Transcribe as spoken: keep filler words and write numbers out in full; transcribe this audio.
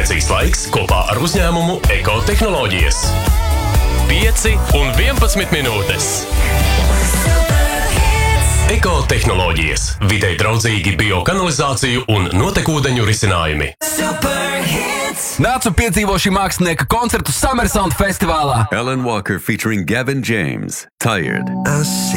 Komunikācijas laiks kopā ar uzņēmumu Ekotehnoloģijas. pieci un vienpadsmit minūtes. Ekotehnoloģijas. Videi draudzīgi biokanalizāciju un notekūdeņu risinājumi. Nāc un piedzīvo šī mākslinieka koncertu Summer Sound festivālā. Ellen Walker featuring Gavin James, Tired. I see